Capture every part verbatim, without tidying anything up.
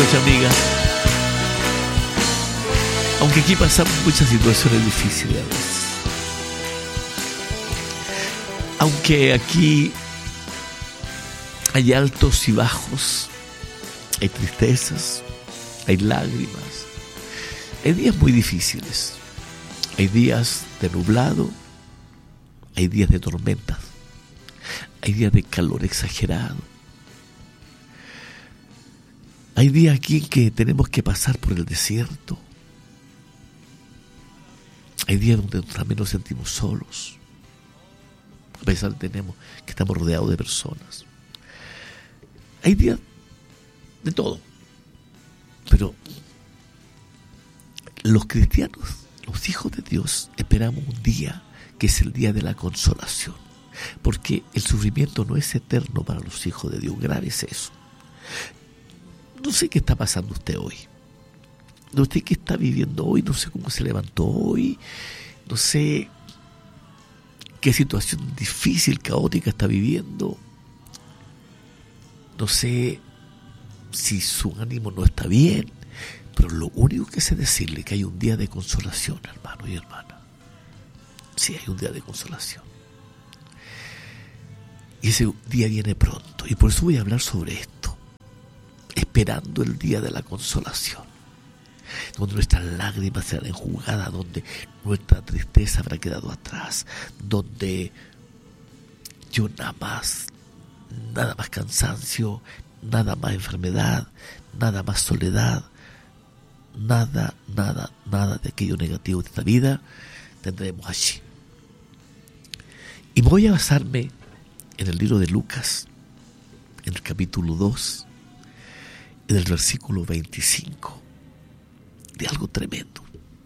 amigos y amigas, aunque aquí pasamos muchas situaciones difíciles a veces, aunque aquí hay altos y bajos, hay tristezas, hay lágrimas, hay días muy difíciles, hay días de nublado, hay días de tormentas, hay días de calor exagerado, hay días aquí en que tenemos que pasar por el desierto, hay días donde también nos sentimos solos, a pesar de que tenemos, que estamos rodeados de personas. Hay días de todo, pero los cristianos, los hijos de Dios, esperamos un día que es el día de la consolación, porque el sufrimiento no es eterno para los hijos de Dios. Grave es eso. No sé qué está pasando usted hoy, no sé qué está viviendo hoy, no sé cómo se levantó hoy, no sé qué situación difícil, caótica está viviendo, no sé si su ánimo no está bien, pero lo único que sé decirle es que hay un día de consolación, hermano y hermana. Sí, hay un día de consolación. Y ese día viene pronto. Y por eso voy a hablar sobre esto. Esperando el día de la consolación. Donde nuestras lágrimas serán enjugadas. Donde nuestra tristeza habrá quedado atrás. Donde yo nada más, nada más cansancio, nada más enfermedad, nada más soledad, nada, nada, nada de aquello negativo de esta vida tendremos allí. Y voy a basarme en el libro de Lucas, en el capítulo dos, en el versículo veinticinco, de algo tremendo,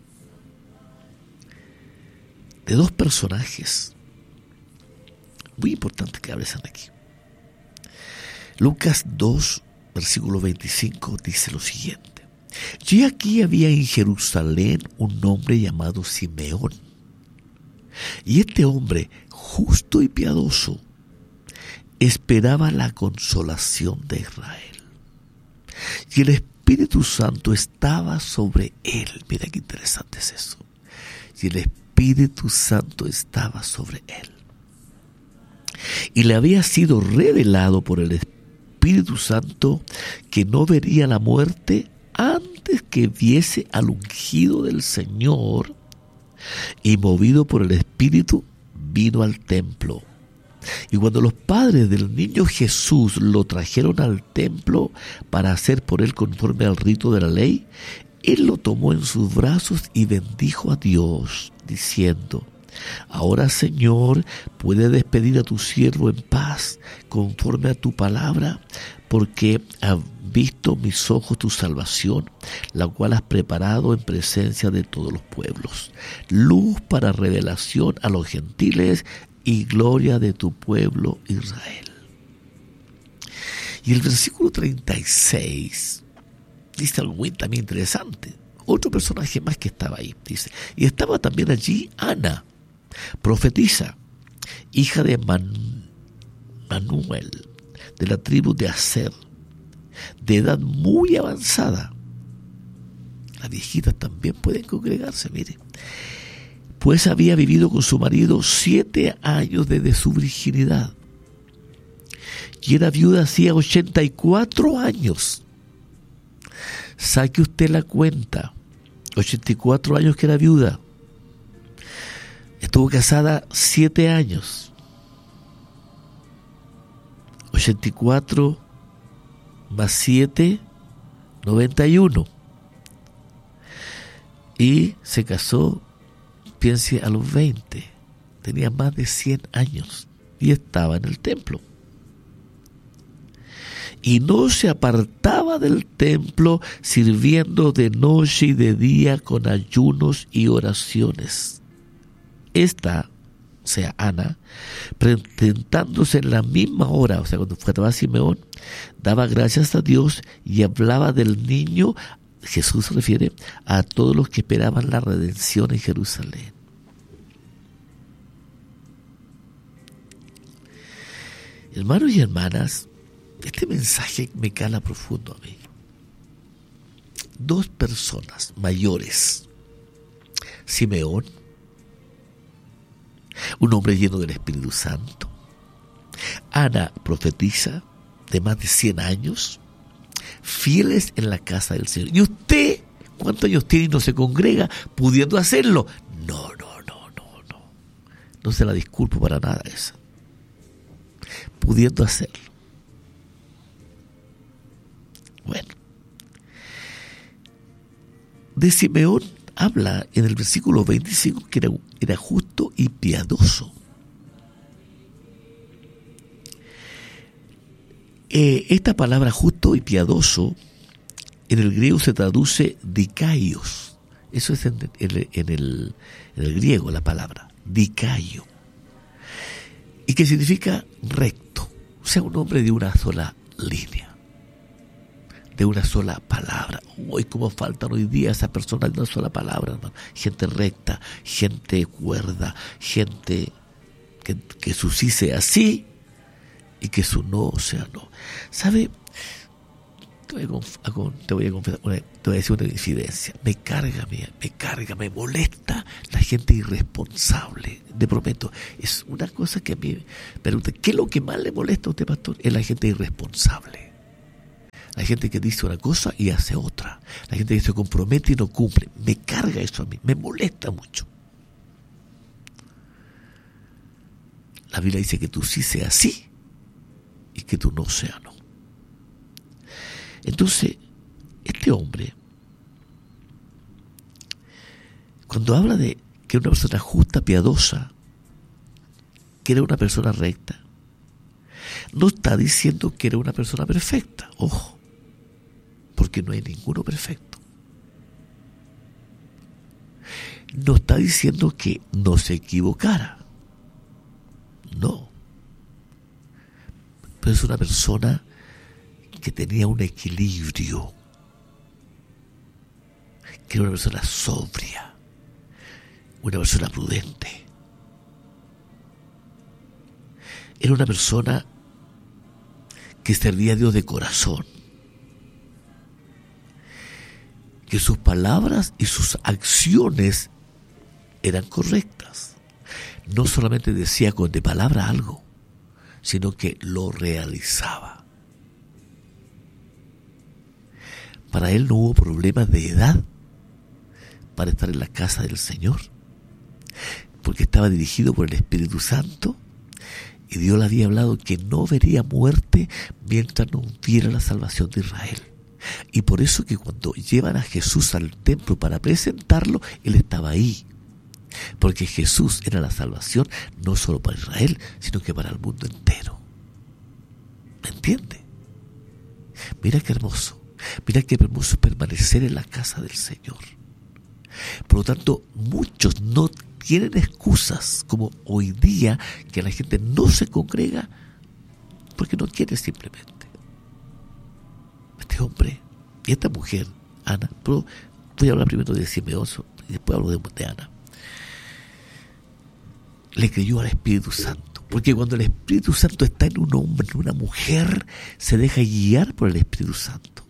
de dos personajes muy importantes que aparecen aquí. Lucas dos, versículo veinticinco, dice lo siguiente: y aquí había en Jerusalén un hombre llamado Simeón, y este hombre, justo y piadoso, esperaba la consolación de Israel, y el Espíritu Santo estaba sobre él. Mira qué interesante es eso. Y el Espíritu Santo estaba sobre él, y le había sido revelado por el Espíritu Santo que no vería la muerte antes que viese al ungido del Señor. Y movido por el Espíritu, vino al templo. Y cuando los padres del niño Jesús lo trajeron al templo para hacer por él conforme al rito de la ley, él lo tomó en sus brazos y bendijo a Dios, diciendo: ahora, Señor, puedes despedir a tu siervo en paz, conforme a tu palabra, porque han visto mis ojos tu salvación, la cual has preparado en presencia de todos los pueblos, luz para revelación a los gentiles y gloria de tu pueblo Israel. Y el versículo treinta y seis dice algo muy también interesante. Otro personaje más que estaba ahí, dice: y estaba también allí Ana, profetisa, hija de Man- Manuel, de la tribu de Aser, de edad muy avanzada. Las viejitas también pueden congregarse, mire. Pues había vivido con su marido siete años desde su virginidad, y era viuda hacía ochenta y cuatro años. Saque usted la cuenta, ochenta y cuatro años que era viuda. Estuvo casada siete años. ochenta y cuatro más siete, noventa y uno. Y se casó, piense, a los veinte. Tenía más de cien años y estaba en el templo. Y no se apartaba del templo, sirviendo de noche y de día con ayunos y oraciones. Esta, o sea, Ana, presentándose en la misma hora, o sea, cuando estaba Simeón, daba gracias a Dios y hablaba del niño. Jesús se refiere a todos los que esperaban la redención en Jerusalén. Hermanos y hermanas, este mensaje me cala profundo a mí. dos personas mayores. Simeón, un hombre lleno del Espíritu Santo. Ana, profetiza de más de cien años, fieles en la casa del Señor. ¿Y usted cuántos años tiene y no se congrega pudiendo hacerlo? No, no, no, no, no. No se la disculpo para nada esa. Pudiendo hacerlo. Bueno. De Simeón habla en el versículo veinticinco que era, era justo y piadoso. Eh, esta palabra justo y piadoso en el griego se traduce dikaios. Eso es en, en, en, el, en el griego la palabra, dikaio. Y que significa recto, o sea, un hombre de una sola línea, de una sola palabra. Uy, cómo faltan hoy día esas personas de una sola palabra, hermano. Gente recta, gente cuerda, gente que, que su sí sea sí y que su no sea no. ¿Sabe? Te voy a, conf- te voy a confesar, una, te voy a decir una infidencia. Me carga, me, me carga, me molesta la gente irresponsable. Te prometo, es una cosa que a mí me pregunta, ¿qué es lo que más le molesta a usted, pastor? Es la gente irresponsable. La gente que dice una cosa y hace otra. La gente que se compromete y no cumple. Me carga eso a mí, me molesta mucho. La Biblia dice que tú sí seas sí y que tú no seas no. Entonces, este hombre, cuando habla de que era una persona justa, piadosa, que era una persona recta, no está diciendo que era una persona perfecta, ojo, porque no hay ninguno perfecto. No está diciendo que no se equivocara, no, pero es una persona que tenía un equilibrio, que era una persona sobria, una persona prudente, era una persona que servía a Dios de corazón, que sus palabras y sus acciones eran correctas. No solamente decía con de palabra algo, sino que lo realizaba. Para él no hubo problemas de edad para estar en la casa del Señor, porque estaba dirigido por el Espíritu Santo y Dios le había hablado que no vería muerte mientras no viera la salvación de Israel. Y por eso que cuando llevan a Jesús al templo para presentarlo, él estaba ahí, porque Jesús era la salvación no solo para Israel, sino que para el mundo entero. ¿Me entiende? Mira qué hermoso. Mira qué hermoso permanecer en la casa del Señor. Por lo tanto, muchos no tienen excusas, como hoy día, que la gente no se congrega porque no quiere simplemente. Este hombre y esta mujer, Ana, pero voy a hablar primero de Simeón y después hablo de, de Ana, le creyó al Espíritu Santo, porque cuando el Espíritu Santo está en un hombre, en una mujer, se deja guiar por el Espíritu Santo.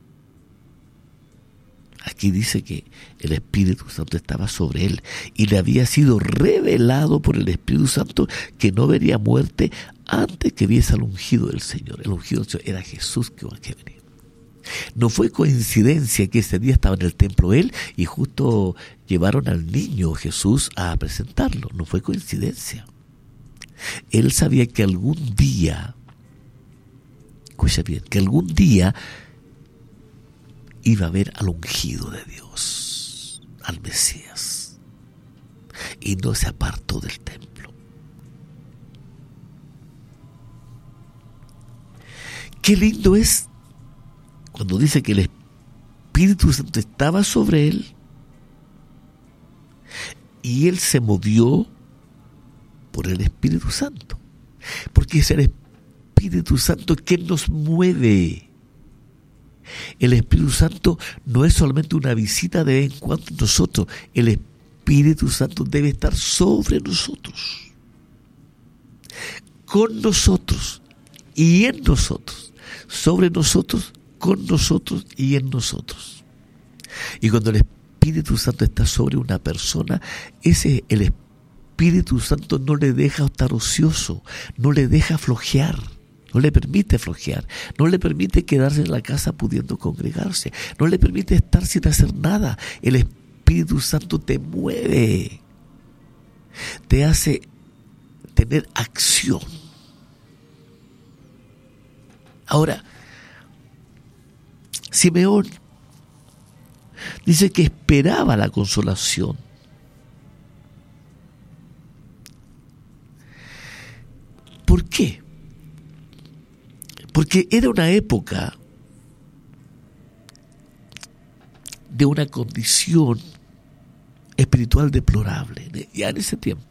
Aquí dice que el Espíritu Santo estaba sobre él y le había sido revelado por el Espíritu Santo que no vería muerte antes que viese al ungido del Señor. El ungido del Señor era Jesús que iba a venir. No fue coincidencia que ese día estaba en el templo él y justo llevaron al niño Jesús a presentarlo. No fue coincidencia. Él sabía que algún día, escucha bien, que algún día iba a ver al ungido de Dios, al Mesías, y no se apartó del templo. Qué lindo es cuando dice que el Espíritu Santo estaba sobre él y él se movió por el Espíritu Santo, porque es el Espíritu Santo quien nos mueve. El Espíritu Santo no es solamente una visita de vez en cuando en nosotros. El Espíritu Santo debe estar sobre nosotros, con nosotros y en nosotros, sobre nosotros, con nosotros y en nosotros. Y cuando el Espíritu Santo está sobre una persona, ese el Espíritu Santo no le deja estar ocioso, no le deja flojear, no le permite flojear, no le permite quedarse en la casa pudiendo congregarse, no le permite estar sin hacer nada. El Espíritu Santo te mueve, te hace tener acción. Ahora, Simeón dice que esperaba la consolación. ¿Por qué? Porque era una época de una condición espiritual deplorable, ya en ese tiempo.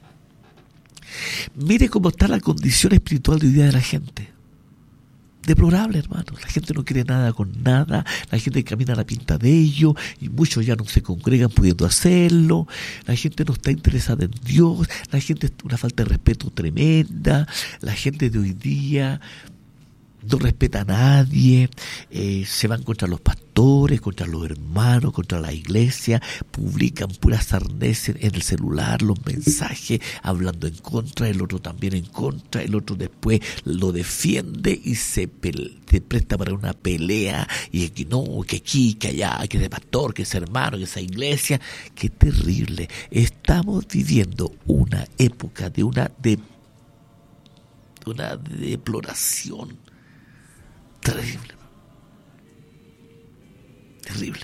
Mire cómo está la condición espiritual de hoy día de la gente. Deplorable, hermanos. La gente no quiere nada con nada, la gente camina a la pinta de ello, y muchos ya no se congregan pudiendo hacerlo, la gente no está interesada en Dios, la gente es una falta de respeto tremenda, la gente de hoy día no respeta a nadie, eh, se van contra los pastores, contra los hermanos, contra la iglesia, publican puras sarneces en el celular, los mensajes, hablando en contra, el otro también en contra, el otro después lo defiende y se, pe- se presta para una pelea, y que no, que aquí, que allá, que ese pastor, que ese hermano, que esa iglesia. Qué terrible. Estamos viviendo una época de una, de, de una deploración terrible, terrible.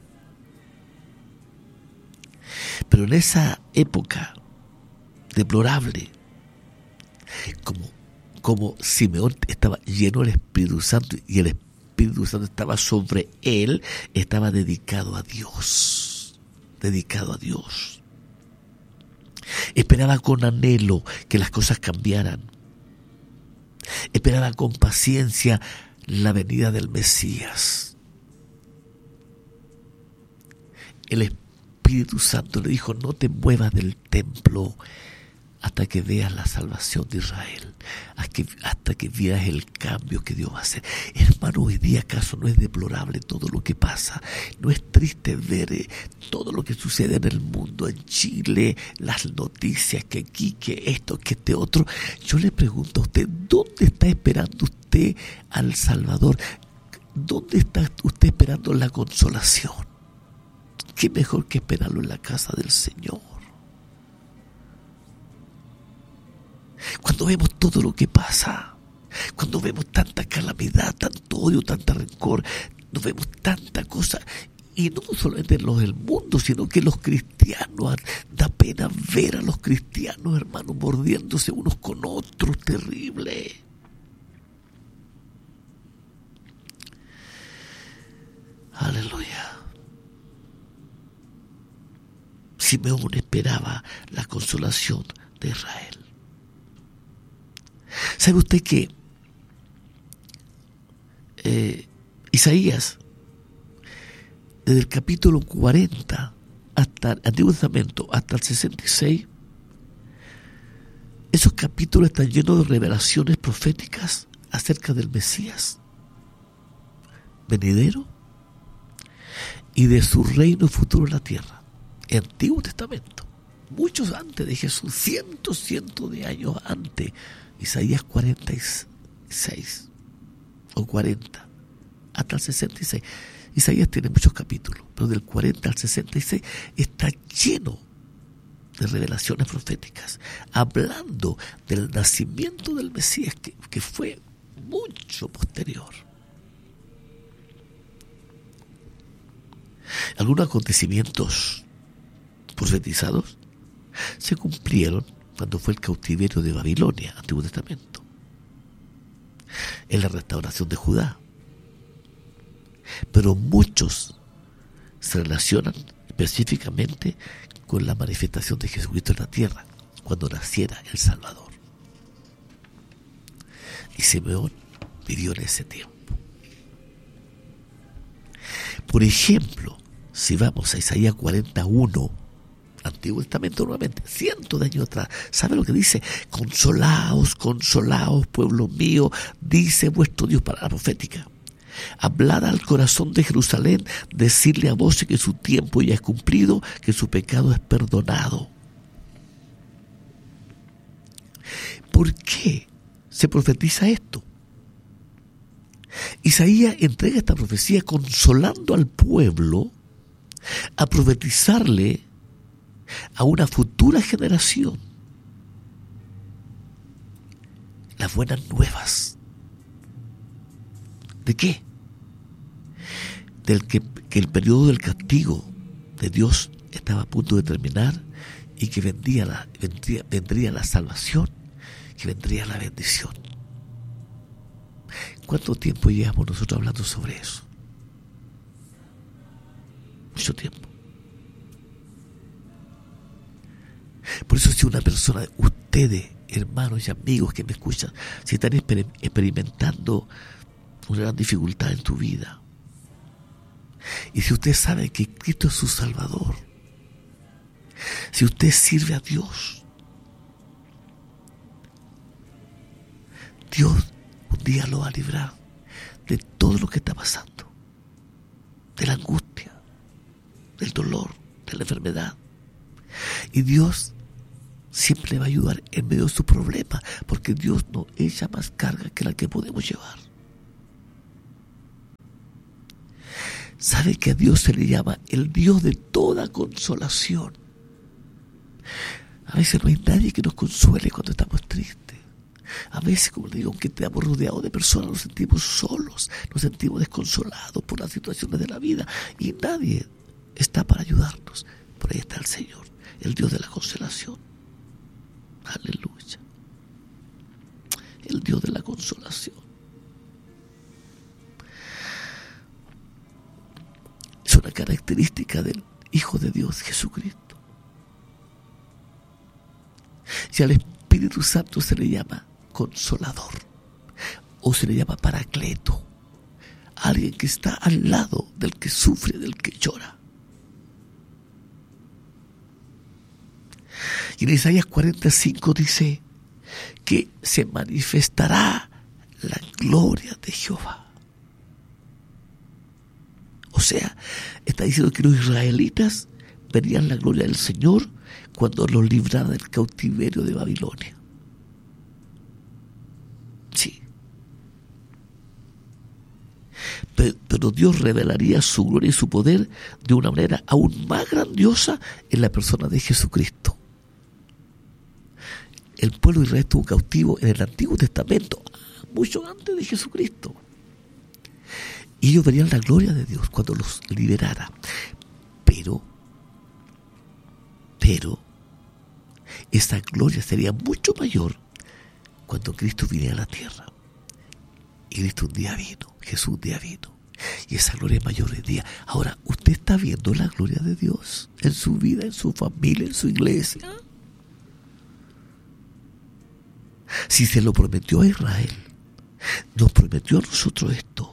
Pero en esa época deplorable, como, como Simeón estaba lleno del Espíritu Santo y el Espíritu Santo estaba sobre él, estaba dedicado a Dios, dedicado a Dios. Esperaba con anhelo que las cosas cambiaran. Esperaba con paciencia la venida del Mesías. El Espíritu Santo le dijo: no te muevas del templo hasta que veas la salvación de Israel, hasta que, hasta que veas el cambio que Dios va a hacer. Hermano, hoy día acaso no es deplorable todo lo que pasa, no es triste ver eh, todo lo que sucede en el mundo, en Chile, las noticias, que aquí, que esto, que este otro. Yo le pregunto a usted, ¿dónde está esperando usted al Salvador? ¿Dónde está usted esperando la consolación? ¿Qué mejor que esperarlo en la casa del Señor? Cuando vemos todo lo que pasa, cuando vemos tanta calamidad, tanto odio, tanta rencor, nos vemos tanta cosa, y no solamente los del mundo, sino que los cristianos, da pena ver a los cristianos, hermanos, mordiéndose unos con otros, terrible. Aleluya. Simeón esperaba la consolación de Israel. ¿Sabe usted que eh, Isaías, desde el capítulo cuarenta hasta el Antiguo Testamento hasta el sesenta y seis, esos capítulos están llenos de revelaciones proféticas acerca del Mesías venidero y de su reino futuro en la tierra? El Antiguo Testamento, muchos antes de Jesús, cientos, cientos de años antes. Isaías cuarenta y seis o cuarenta hasta el sesenta y seis. Isaías tiene muchos capítulos, pero del cuarenta al sesenta y seis está lleno de revelaciones proféticas, hablando del nacimiento del Mesías, que, que fue mucho posterior. Algunos acontecimientos profetizados se cumplieron cuando fue el cautiverio de Babilonia, Antiguo Testamento, en la restauración de Judá. Pero muchos se relacionan específicamente con la manifestación de Jesucristo en la tierra, cuando naciera el Salvador. Y Simeón vivió en ese tiempo. Por ejemplo, si vamos a Isaías cuarenta y uno, Antiguo Testamento nuevamente, cientos de años atrás, ¿sabe lo que dice? Consolaos, consolaos, pueblo mío, dice vuestro Dios, para la profética. Hablad al corazón de Jerusalén, decirle a voces que su tiempo ya es cumplido, que su pecado es perdonado. ¿Por qué se profetiza esto? Isaías entrega esta profecía consolando al pueblo a profetizarle a una futura generación las buenas nuevas. ¿De qué? Del que, que el periodo del castigo de Dios estaba a punto de terminar y que vendría la, vendría, vendría la salvación, que vendría la bendición. ¿Cuánto tiempo llevamos nosotros hablando sobre eso? Mucho tiempo. Por eso, si una persona, ustedes, hermanos y amigos que me escuchan, si están exper- experimentando una gran dificultad en tu vida, y si usted sabe que Cristo es su Salvador, si usted sirve a Dios, Dios un día lo va a librar de todo lo que está pasando, de la angustia, del dolor, de la enfermedad. Y Dios siempre le va a ayudar en medio de su problema, porque Dios no echa más carga que la que podemos llevar. ¿Sabe que a Dios se le llama el Dios de toda consolación? A veces no hay nadie que nos consuele cuando estamos tristes. A veces, como le digo, aunque estamos rodeados de personas, nos sentimos solos, nos sentimos desconsolados por las situaciones de la vida y nadie está para ayudarnos. Por ahí está el Señor, el Dios de la consolación. Aleluya. El Dios de la consolación. Es una característica del Hijo de Dios, Jesucristo. Y al Espíritu Santo se le llama Consolador, o se le llama Paracleto, alguien que está al lado del que sufre, del que llora. Y en Isaías cuarenta y cinco dice que se manifestará la gloria de Jehová. O sea, está diciendo que los israelitas verían la gloria del Señor cuando los librara del cautiverio de Babilonia. Sí. Pero Dios revelaría su gloria y su poder de una manera aún más grandiosa en la persona de Jesucristo. El pueblo de Israel estuvo cautivo en el Antiguo Testamento, mucho antes de Jesucristo. Y ellos verían la gloria de Dios cuando los liberara. Pero, pero, esa gloria sería mucho mayor cuando Cristo viniera a la tierra. Y Cristo un día vino, Jesús un día vino. Y esa gloria es mayor hoy día. Ahora, ¿usted está viendo la gloria de Dios en su vida, en su familia, en su iglesia? Si se lo prometió a Israel, nos prometió a nosotros esto.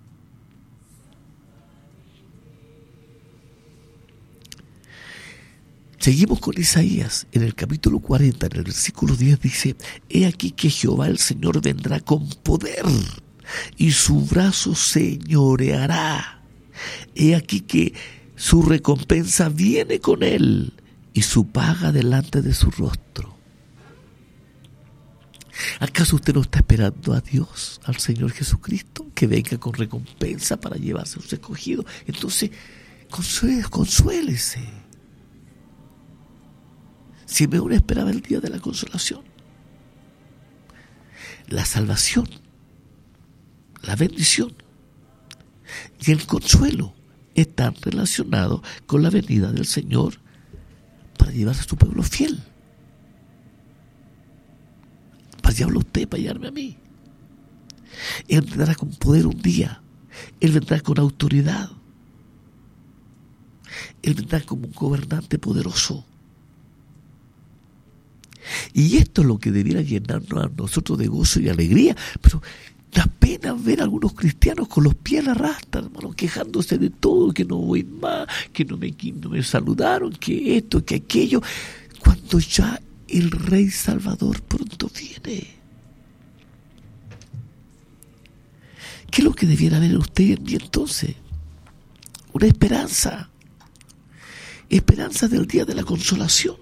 Seguimos con Isaías, en el capítulo cuarenta, en el versículo diez dice: He aquí que Jehová el Señor vendrá con poder, y su brazo señoreará. He aquí que su recompensa viene con él, y su paga delante de su rostro. ¿Acaso usted no está esperando a Dios, al Señor Jesucristo, que venga con recompensa para llevarse a sus escogidos? Entonces, consuélese, consuélese. Simeón esperaba el día de la consolación. La salvación, la bendición y el consuelo están relacionados con la venida del Señor para llevarse a su pueblo fiel. Para llevarlo a usted, para llevarme a mí. Él vendrá con poder un día. Él vendrá con autoridad. Él vendrá como un gobernante poderoso. Y esto es lo que debiera llenarnos a nosotros de gozo y alegría. Pero da pena ver a algunos cristianos con los pies a la rasta, hermano, quejándose de todo, que no voy más, que no me, que no me saludaron, que esto, que aquello, cuando ya el Rey Salvador pronto viene. ¿Qué es lo que debiera haber en usted y en mí entonces? Una esperanza. Esperanza del día de la consolación.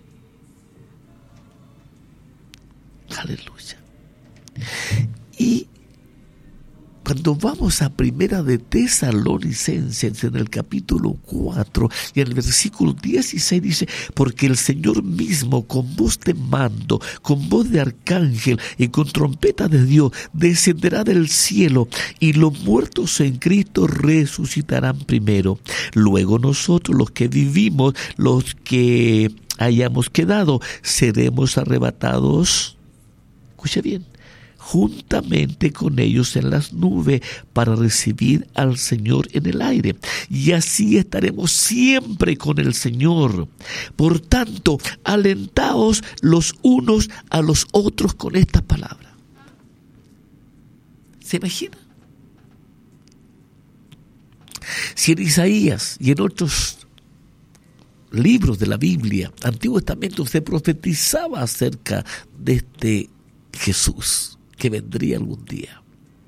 Aleluya. Y cuando vamos a Primera de Tesalonicenses, en el capítulo cuatro y en el versículo dieciséis dice: porque el Señor mismo, con voz de mando, con voz de arcángel y con trompeta de Dios, descenderá del cielo, y los muertos en Cristo resucitarán primero. Luego nosotros, los que vivimos, los que hayamos quedado, seremos arrebatados. Escucha bien. Juntamente con ellos en las nubes, para recibir al Señor en el aire. Y así estaremos siempre con el Señor. Por tanto, alentaos los unos a los otros con estas palabras. ¿Se imagina? Si en Isaías y en otros libros de la Biblia, Antiguo Testamento, se profetizaba acerca de este Jesús que vendría algún día.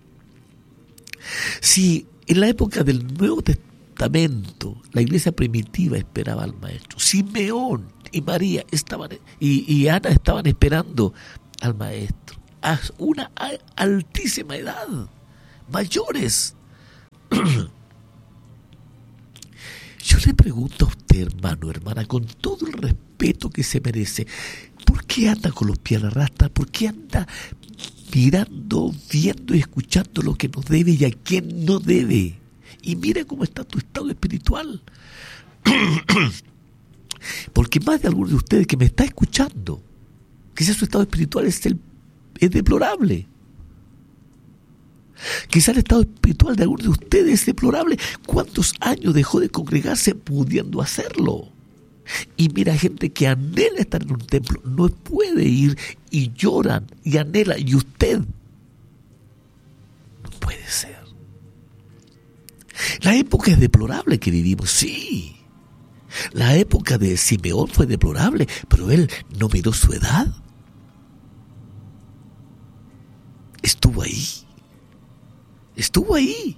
Si en la época del Nuevo Testamento la iglesia primitiva esperaba al Maestro, Simeón y María estaban y, y Ana estaban esperando al Maestro a una altísima edad, mayores. Yo le pregunto a usted, hermano, hermana, con todo el respeto que se merece, ¿por qué anda con los pies a la rasta? ¿Por qué anda mirando, viendo y escuchando lo que no debe y a quién no debe? Y mira cómo está tu estado espiritual. Porque más de alguno de ustedes que me está escuchando, quizás su estado espiritual es, el, es deplorable. Quizás el estado espiritual de algunos de ustedes es deplorable. ¿Cuántos años dejó de congregarse pudiendo hacerlo? Y mira, gente que anhela estar en un templo, no puede ir, y lloran y anhela, y usted no puede ser. La época es deplorable que vivimos, sí. La época de Simeón fue deplorable, pero él no miró su edad. Estuvo ahí. Estuvo ahí.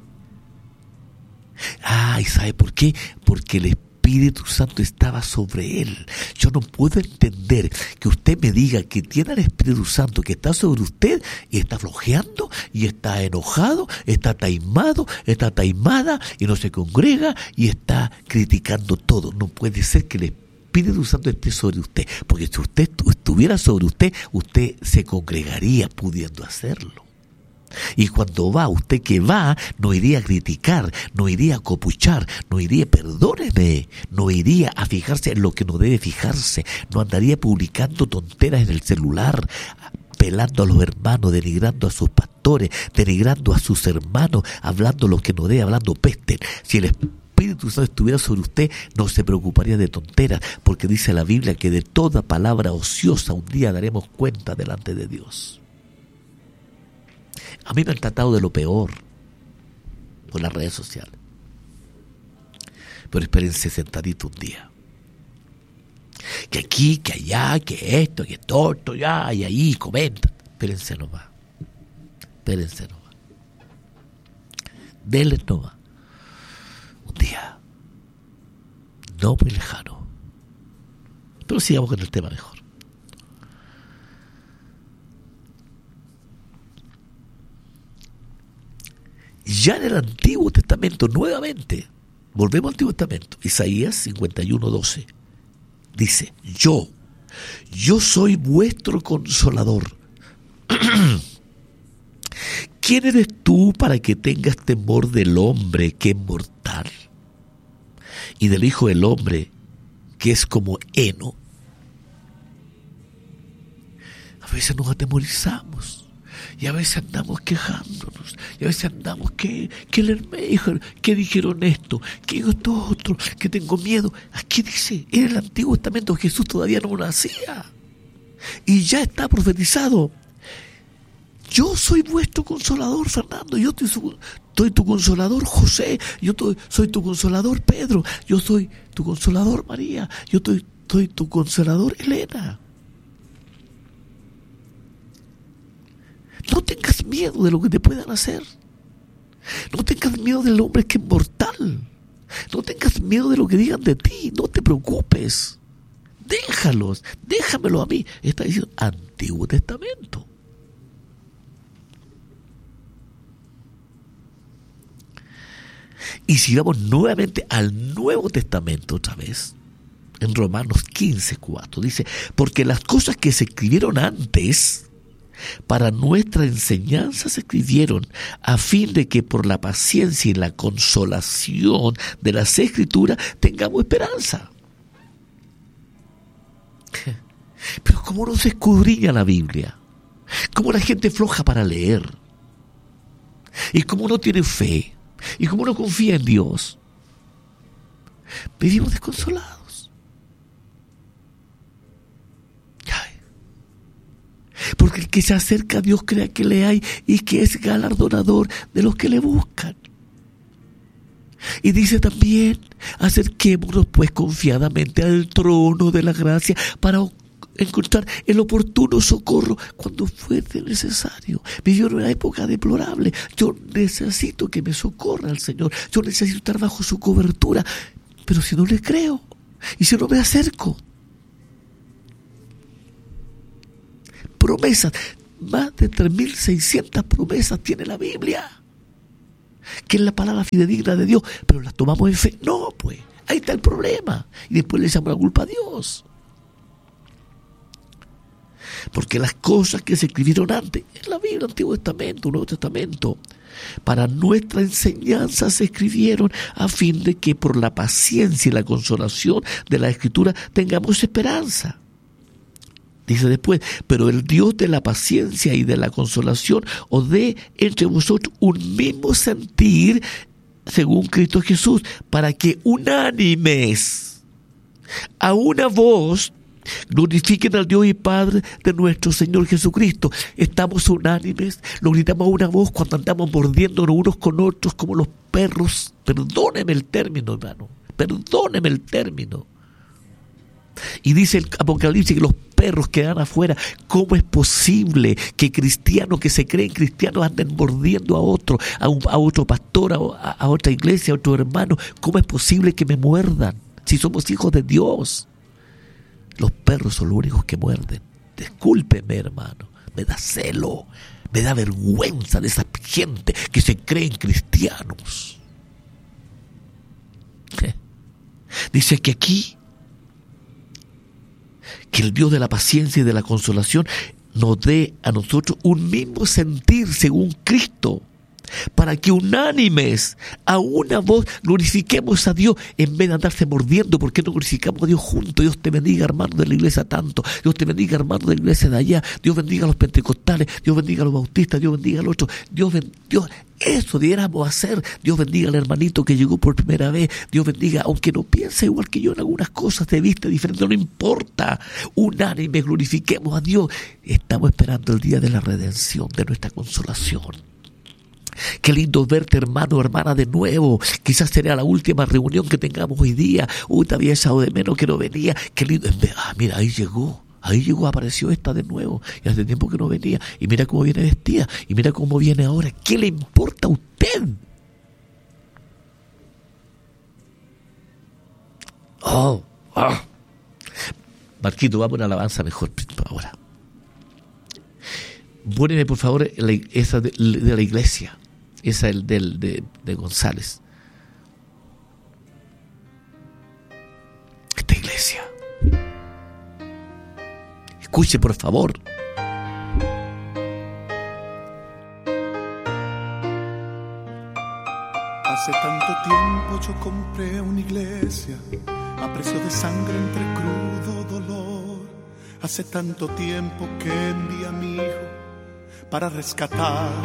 Ah, ¿y sabe por qué? Porque el Espíritu Santo estaba sobre él. Yo no puedo entender que usted me diga que tiene al Espíritu Santo que está sobre usted y está flojeando y está enojado, está taimado, está taimada y no se congrega y está criticando todo. No puede ser que el Espíritu Santo esté sobre usted, porque si usted estuviera sobre usted, usted se congregaría pudiendo hacerlo. Y cuando va, usted que va, no iría a criticar, no iría a copuchar, no iría, perdóneme, no iría a fijarse en lo que no debe fijarse, no andaría publicando tonteras en el celular, pelando a los hermanos, denigrando a sus pastores, denigrando a sus hermanos, hablando lo que no debe, hablando peste. Si el Espíritu Santo estuviera sobre usted, no se preocuparía de tonteras, porque dice la Biblia que de toda palabra ociosa un día daremos cuenta delante de Dios. A mí me han tratado de lo peor por las redes sociales. Pero espérense sentadito un día. Que aquí, que allá, que esto, que todo, ya, y ahí, comentan. Espérense nomás. Espérense nomás. Denle nomás. Un día. No muy lejano. Pero sigamos con el tema mejor. Ya en el Antiguo Testamento, nuevamente, volvemos al Antiguo Testamento, Isaías cincuenta y uno, doce, dice: yo, yo soy vuestro consolador. ¿Quién eres tú para que tengas temor del hombre que es mortal y del Hijo del Hombre que es como heno? A veces nos atemorizamos. Y a veces andamos quejándonos, y a veces andamos que, que el mejor, que dijeron esto, que esto otro, que tengo miedo. Aquí dice, en el Antiguo Testamento Jesús todavía no nacía. Y ya está profetizado. Yo soy vuestro consolador, Fernando. Yo soy, su, soy tu consolador, José. Yo soy, soy tu consolador, Pedro. Yo soy tu consolador, María. Yo soy, soy tu consolador, Elena. No tengas miedo de lo que te puedan hacer. No tengas miedo del hombre que es mortal. No tengas miedo de lo que digan de ti. No te preocupes. Déjalos. Déjamelo a mí. Está diciendo Antiguo Testamento. Y si vamos nuevamente al Nuevo Testamento otra vez, en Romanos quince, cuatro, dice, porque las cosas que se escribieron antes para nuestra enseñanza se escribieron a fin de que por la paciencia y la consolación de las Escrituras tengamos esperanza. Pero ¿cómo no se escudriña la Biblia? ¿Cómo la gente floja para leer? ¿Y cómo no tiene fe? ¿Y cómo no confía en Dios? Vivimos desconsolados. Ay. Porque el que se acerca a Dios crea que le hay y que es galardonador de los que le buscan. Y dice también, acerquémonos pues confiadamente al trono de la gracia para encontrar el oportuno socorro cuando fuese necesario. Vivió en una época deplorable. Yo necesito que me socorra el Señor. Yo necesito estar bajo su cobertura. Pero si no le creo y si no me acerco. Promesas. Más de tres mil seiscientas promesas tiene la Biblia. Que es la palabra fidedigna de Dios. Pero las tomamos en fe. No, pues. Ahí está el problema. Y después le echamos la culpa a Dios. Porque las cosas que se escribieron antes, en la Biblia, Antiguo Testamento, Nuevo Testamento, para nuestra enseñanza se escribieron a fin de que por la paciencia y la consolación de la Escritura tengamos esperanza. Dice después, pero el Dios de la paciencia y de la consolación os dé entre vosotros un mismo sentir según Cristo Jesús, para que unánimes a una voz glorifiquen al Dios y Padre de nuestro Señor Jesucristo. Estamos unánimes, lo gritamos a una voz cuando andamos mordiéndonos unos con otros como los perros. Perdóneme el término, hermano, perdóneme el término. Y dice el Apocalipsis que los perros quedan afuera. ¿Cómo es posible que cristianos que se creen cristianos anden mordiendo a otro, a, un, a otro pastor, a, a otra iglesia, a otro hermano? ¿Cómo es posible que me muerdan si somos hijos de Dios? Los perros son los únicos que muerden. Discúlpeme, hermano. Me da celo, me da vergüenza de esa gente que se creen cristianos. ¿Eh? Dice que aquí, que el Dios de la paciencia y de la consolación nos dé a nosotros un mismo sentir según Cristo, para que unánimes a una voz glorifiquemos a Dios en vez de andarse mordiendo. ¿Por qué no glorificamos a Dios juntos? Dios te bendiga, hermano de la iglesia tanto. Dios te bendiga, hermano de la iglesia de allá. Dios bendiga a los pentecostales. Dios bendiga a los bautistas. Dios bendiga a los otros. Dios bendiga. Dios, eso debiéramos hacer. Dios bendiga al hermanito que llegó por primera vez. Dios bendiga, aunque no piense igual que yo en algunas cosas, te viste diferente, no importa. Unánime glorifiquemos a Dios. Estamos esperando el día de la redención, de nuestra consolación. Qué lindo verte, hermano, hermana, de nuevo. Quizás sería la última reunión que tengamos hoy día. Uy, te había echado de menos que no venía. Qué lindo. Ah, mira, ahí llegó. Ahí llegó, apareció esta de nuevo. Y hace tiempo que no venía. Y mira cómo viene vestida. Y mira cómo viene ahora. ¿Qué le importa a usted? Oh, oh. Marquito, vamos a una alabanza mejor ahora. Póneme, por favor, la, esa de, de la iglesia. Esa del, del, de, de González. Esta iglesia. Escuche, por favor. Hace tanto tiempo yo compré una iglesia a precio de sangre entre crudo dolor. Hace tanto tiempo que envié a mi hijo para rescatar